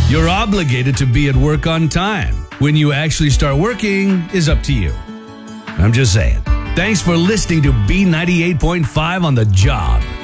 You're obligated to be at work on time. When you actually start working is up to you. I'm just saying. Thanks for listening to B98.5 on the job.